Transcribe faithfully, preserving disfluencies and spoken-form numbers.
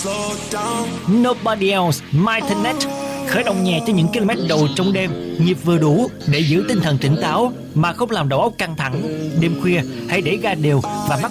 Nobody Else, My Internet. Khởi động nhẹ cho những km đầu trong đêm, nhịp vừa đủ để giữ tinh thần tỉnh táo mà không làm đầu óc căng thẳng. Đêm khuya hãy để ga đều và mắt